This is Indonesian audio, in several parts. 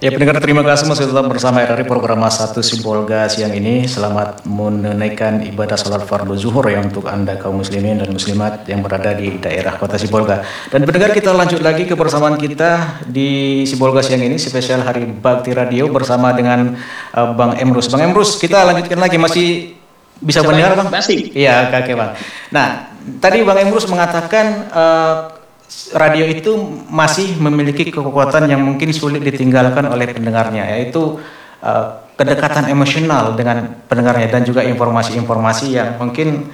Ya pendengar, terima kasih masih tetap bersama RRI program A1 Sibolga siang ini. Selamat menunaikan ibadah salat fardu zuhur ya untuk Anda kaum muslimin dan muslimat yang berada di daerah kota Sibolga. Dan pendengar, kita lanjut lagi kebersamaan kita di Sibolga siang ini, spesial Hari Bakti Radio bersama dengan Bang Emrus. Bang Emrus, kita lanjutkan lagi, masih bisa mendengar Bang? Masih. Iya, kakek Bang. Nah, tadi Bang Emrus mengatakan radio itu masih memiliki kekuatan yang mungkin sulit ditinggalkan oleh pendengarnya, yaitu kedekatan emosional dengan pendengarnya dan juga informasi-informasi yang mungkin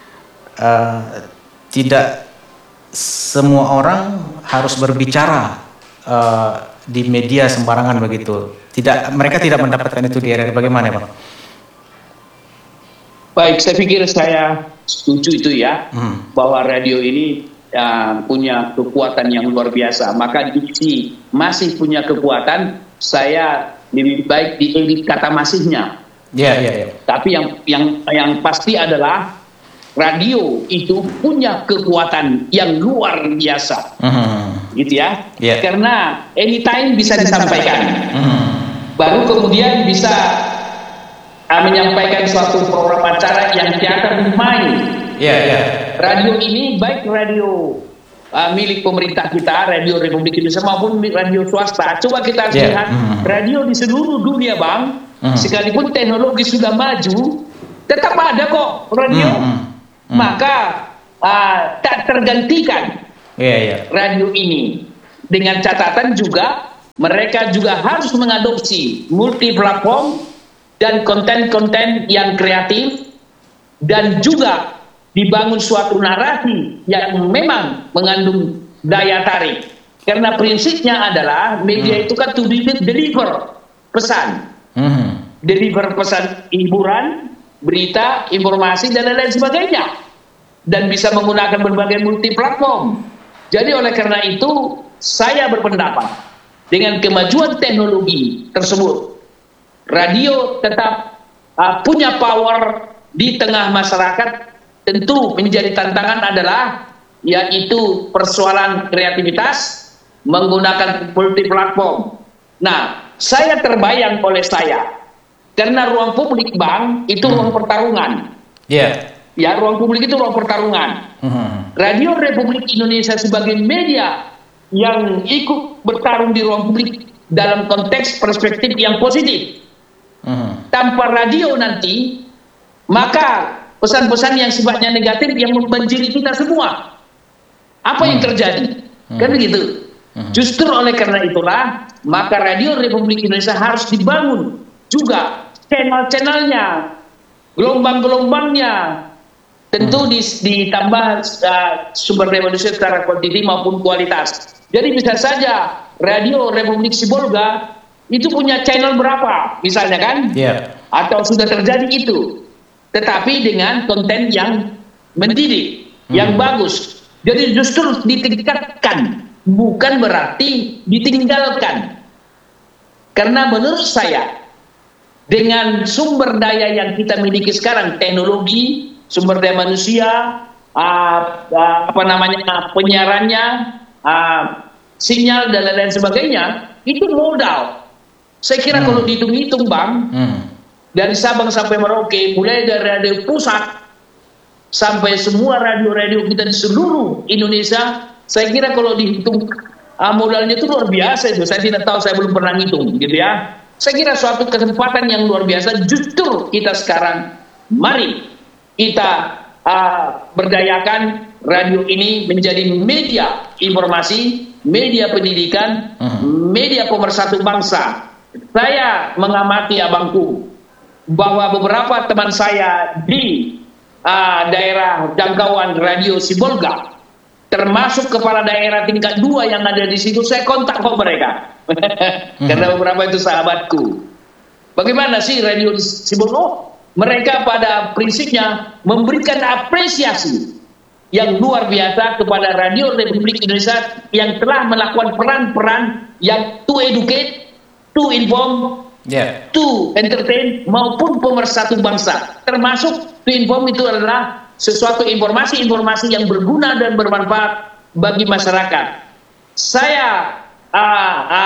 tidak semua orang harus berbicara di media sembarangan begitu. Mereka tidak mendapatkan itu di RRI. Bagaimana, Pak? Baik, saya pikir saya setuju itu ya, bahwa radio ini punya kekuatan yang luar biasa. Maka diksi masih punya kekuatan. Saya lebih baik diedit kata masihnya. Ya. Tapi yang pasti adalah radio itu punya kekuatan yang luar biasa, gitu ya. Karena anytime bisa disampaikan. Baru kemudian bisa menyampaikan suatu program acara yang akan main. Radio ini baik radio milik pemerintah kita, Radio Republik Indonesia, maupun radio swasta. Coba kita lihat radio di seluruh dunia, Bang. Sekalipun teknologi sudah maju, tetap ada kok radio. Maka tak tergantikan radio ini. Dengan catatan juga mereka juga harus mengadopsi multi platform dan konten-konten yang kreatif, dan juga dibangun suatu narasi yang memang mengandung daya tarik. Karena prinsipnya adalah media itu kan to deliver pesan. Deliver pesan hiburan, berita, informasi, dan lain-lain sebagainya. Dan bisa menggunakan berbagai multi platform. Jadi oleh karena itu, saya berpendapat dengan kemajuan teknologi tersebut, radio tetap punya power di tengah masyarakat. Tentu menjadi tantangan adalah yaitu persoalan kreativitas menggunakan multi platform. Nah, saya terbayang oleh saya, karena ruang publik, Bang, itu ruang pertarungan. Ya, ruang publik itu ruang pertarungan. Radio Republik Indonesia sebagai media yang ikut bertarung di ruang publik dalam konteks perspektif yang positif. Tanpa radio nanti, maka pesan-pesan yang sifatnya negatif yang membanjiri kita semua. Apa yang terjadi? Kan begitu. Justru oleh karena itulah, maka Radio Republik Indonesia harus dibangun juga channel-channelnya, gelombang-gelombangnya. Tentu ditambah sumber daya manusia secara kuantiti maupun kualitas. Jadi bisa saja Radio Republik Sibolga itu punya channel berapa, misalnya kan? Atau sudah terjadi itu. Tetapi dengan konten yang mendidik, yang bagus. Jadi justru ditingkatkan, bukan berarti ditinggalkan. Karena menurut saya, dengan sumber daya yang kita miliki sekarang, teknologi, sumber daya manusia, penyiarannya, sinyal dan lain-lain sebagainya, itu modal. Saya kira kalau dihitung-hitung, Bang, dari Sabang sampai Merauke, mulai dari radio pusat sampai semua radio-radio kita di seluruh Indonesia, saya kira kalau dihitung modalnya itu luar biasa itu. Saya tidak tahu, saya belum pernah ngitung, gitu ya. Saya kira suatu kesempatan yang luar biasa. Justru kita sekarang, mari kita berdayakan radio ini menjadi media informasi, media pendidikan, media pemersatu bangsa. Saya mengamati, abangku, bahwa beberapa teman saya di daerah jangkauan Radio Sibolga, termasuk kepala daerah tingkat 2 yang ada di situ, saya kontak kok mereka. Karena beberapa itu sahabatku. Bagaimana sih Radio Sibolga? Mereka pada prinsipnya memberikan apresiasi yang luar biasa kepada Radio Republik Indonesia yang telah melakukan peran-peran yang to educate, to inform, to entertain, maupun pemersatu bangsa. Termasuk to inform itu adalah sesuatu informasi-informasi yang berguna dan bermanfaat bagi masyarakat. Saya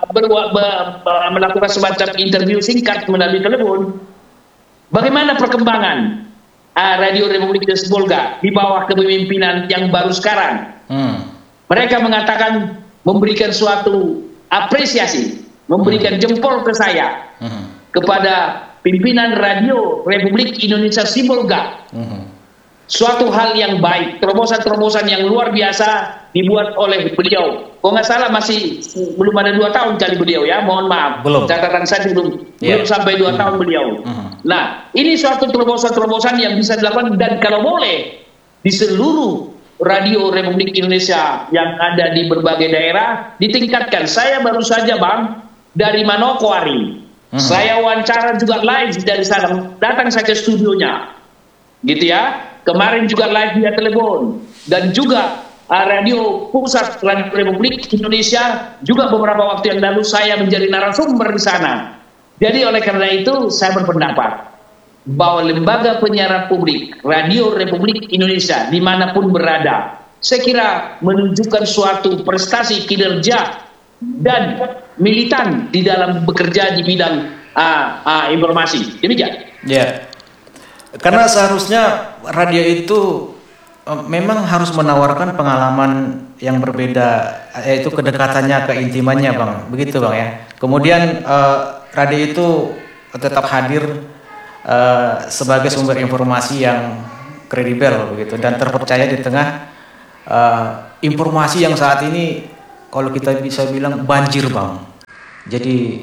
melakukan semacam interview singkat melalui telepon. Bagaimana perkembangan Radio Republik Indonesia Bolga di bawah kepemimpinan yang baru sekarang? Mereka mengatakan memberikan suatu apresiasi, memberikan jempol ke saya kepada pimpinan Radio Republik Indonesia Sibolga. Suatu hal yang baik, terobosan-terobosan yang luar biasa dibuat oleh beliau. Kalau nggak salah masih belum ada 2 tahun kali beliau ya, mohon maaf. Belum. Catatan saya belum sampai 2 tahun beliau. Nah, ini suatu terobosan-terobosan yang bisa dilakukan dan kalau boleh di seluruh Radio Republik Indonesia yang ada di berbagai daerah ditingkatkan. Saya baru saja Bang dari Manokwari. Saya wawancara juga live dari sana. Datang saya ke studionya. Gitu ya. Kemarin juga live via telepon dan juga Radio Pusat Radio Republik Indonesia juga beberapa waktu yang lalu saya menjadi narasumber di sana. Jadi oleh karena itu saya berpendapat bahwa lembaga penyiaran publik Radio Republik Indonesia dimanapun berada, saya kira menunjukkan suatu prestasi kinerja dan militan di dalam bekerja di bidang informasi. Demikian. Ya. Karena seharusnya radio itu memang harus menawarkan pengalaman yang berbeda, yaitu kedekatannya, keintimannya, Bang. Begitu, Bang ya. Kemudian radio itu tetap hadir sebagai sumber informasi yang kredibel begitu dan terpercaya di tengah informasi yang saat ini kalau kita bisa bilang banjir, Bang. Jadi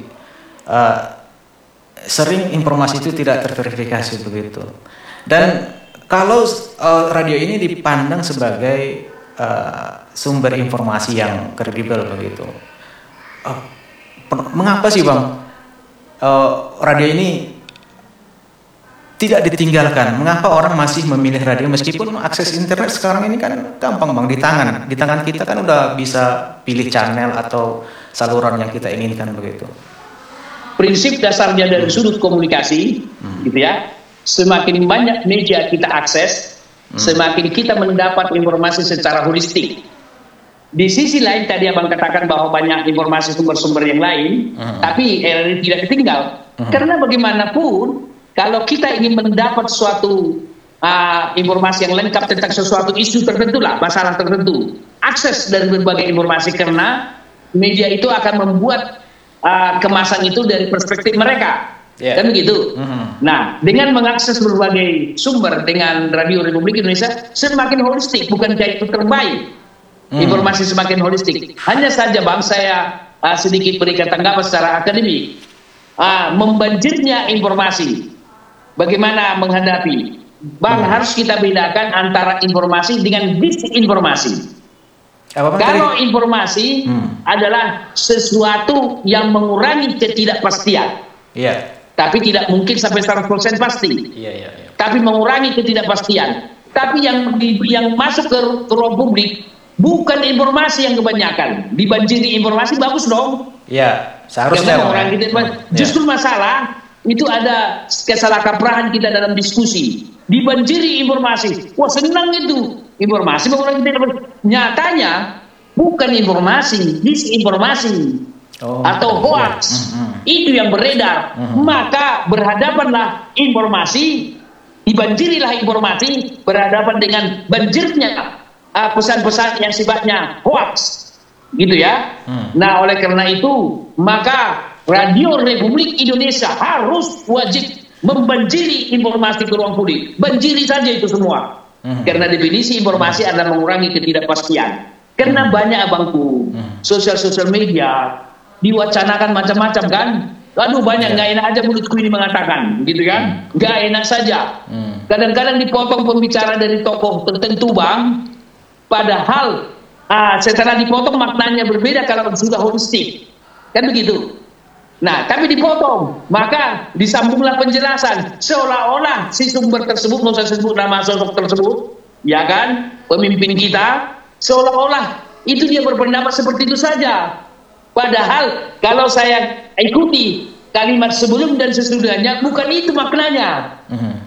sering informasi itu tidak terverifikasi begitu. Dan kalau radio ini dipandang sebagai sumber informasi yang kredibel begitu, mengapa sih Bang radio ini tidak ditinggalkan? Mengapa orang masih memilih radio meskipun akses internet sekarang ini kan gampang Bang, di tangan kita kan udah bisa pilih channel atau saluran yang kita inginkan begitu. Prinsip dasarnya dari sudut komunikasi, gitu ya. Semakin banyak media kita akses, semakin kita mendapat informasi secara holistik. Di sisi lain tadi Abang katakan bahwa banyak informasi sumber-sumber yang lain, tapi RRI tidak ditinggal. Karena bagaimanapun, kalau kita ingin mendapat suatu informasi yang lengkap tentang sesuatu isu tertentu lah, masalah tertentu, akses dari berbagai informasi karena media itu akan membuat kemasan itu dari perspektif mereka, kan begitu. Nah, dengan mengakses berbagai sumber dengan Radio Republik Indonesia semakin holistik, bukan kayak itu terbaik. Informasi semakin holistik. Hanya saja Bang, saya sedikit berikan tanggapan secara akademik. Membanjirnya informasi, bagaimana menghadapi? Bang, harus kita bedakan antara informasi dengan disinformasi. Kalau informasi adalah sesuatu yang mengurangi ketidakpastian, tapi tidak mungkin sampai 100% pasti. Tapi mengurangi ketidakpastian. Tapi yang masuk ke ruang publik bukan informasi yang kebanyakan. Dibanjiri informasi bagus dong. Iya, seharusnya. Justru masalah itu ada kesalahkaprahan kita dalam diskusi. Dibanjiri informasi, wah senang itu informasi mengurangi ketidakpastian. Nyatanya bukan informasi, disinformasi atau hoax itu yang beredar. Maka berhadapanlah informasi, dibanjirilah informasi berhadapan dengan banjirnya pesan-pesan yang sifatnya hoax, gitu ya. Nah, oleh karena itu maka Radio Republik Indonesia harus wajib membanjiri informasi ke ruang publik. Banjiri saja itu semua. Karena definisi informasi adalah mengurangi ketidakpastian. Karena banyak abangku, sosial media diwacanakan macam-macam kan. Aduh banyak, nggak enak aja mulutku ini mengatakan, gitu kan. Nggak enak saja. Kadang-kadang dipotong pembicara dari tokoh tertentu Bang. Padahal setelah dipotong maknanya berbeda kalau sudah holistik. Kan begitu. Nah, tapi dipotong, maka disambunglah penjelasan seolah-olah si sumber tersebut, mau saya sebut nama sosok tersebut, ya kan, pemimpin kita, seolah-olah itu dia berpendapat seperti itu saja. Padahal kalau saya ikuti kalimat sebelum dan sesudahnya, bukan itu maknanya.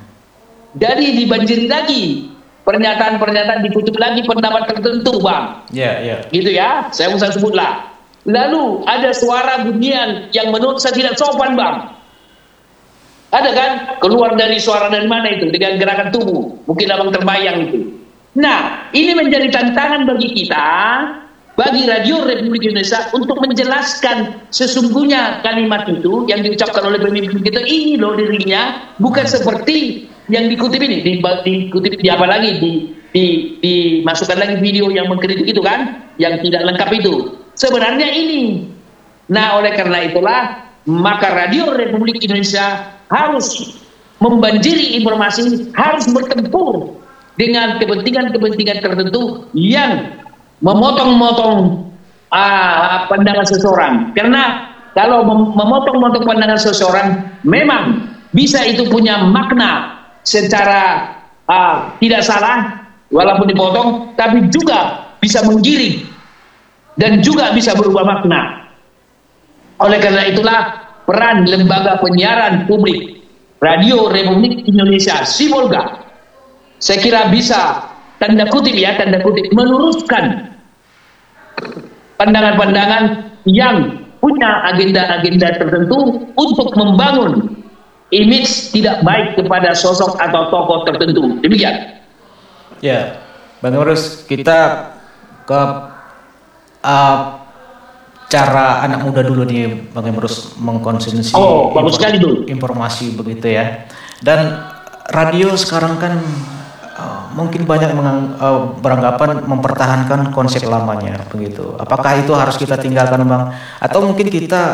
Jadi dibanjiri lagi pernyataan-pernyataan, dikutip lagi pendapat tertentu Bang. Gitu ya, saya usah sebutlah. lalu ada suara bunyian yang menurut saya tidak sopan, Bang. Ada kan? Keluar dari suara dari mana itu? Dengan gerakan tubuh. Mungkin abang terbayang itu. Nah, ini menjadi tantangan bagi kita, bagi Radio Republik Indonesia untuk menjelaskan sesungguhnya kalimat itu yang diucapkan oleh pemimpin kita ini loh dirinya, bukan seperti yang dikutip ini, dikutip di apa lagi, dimasukkan lagi video yang mengkritik itu kan, yang tidak lengkap itu. Sebenarnya ini. Nah, oleh karena itulah, maka Radio Republik Indonesia harus membanjiri informasi, harus bertempur dengan kepentingan-kepentingan tertentu yang memotong-motong pandangan seseorang. Karena kalau memotong-motong pandangan seseorang, memang bisa itu punya makna secara tidak salah, walaupun dipotong, tapi juga bisa menggiring dan juga bisa berubah makna. Oleh karena itulah, peran lembaga penyiaran publik Radio Republik Indonesia Sibolga, saya kira bisa tanda kutip meluruskan pandangan-pandangan yang punya agenda-agenda tertentu untuk membangun image tidak baik kepada sosok atau tokoh tertentu. Demikian. Ya, Bang Emrus, kita ke cara anak muda dulu nih, Bang Emrus, mengkonsumsi bagus sekali tuh informasi begitu ya. Dan radio sekarang kan mungkin banyak beranggapan mempertahankan konsep lamanya begitu. Apakah itu harus kita tinggalkan, Bang? Atau mungkin kita